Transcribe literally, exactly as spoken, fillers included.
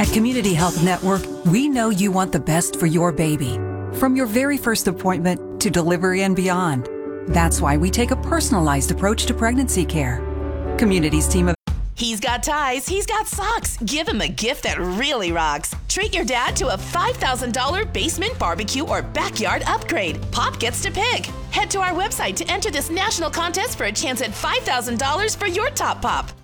At Community Health Network, we know you want the best for your baby, from your very first appointment to delivery and beyond. That's why we take a personalized approach to pregnancy care. Community's team of He's got ties, he's got socks. Give him a gift that really rocks. Treat your dad to a five thousand dollars basement barbecue or backyard upgrade. Pop gets to pick. Head to our website to enter this national contest for a chance at five thousand dollars for your top pop.